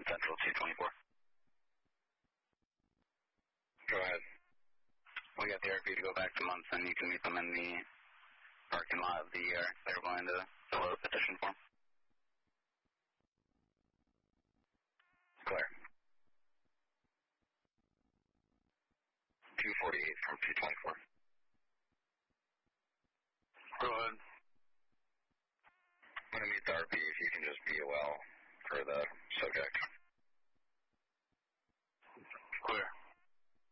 Central 224. Go ahead. We got the RP to go back to Munson. You can meet them in the parking lot of the they're willing to fill out a petition form. Clear. 248 from 224. Go ahead. I'm going to meet the RP if you can just be well for the subject.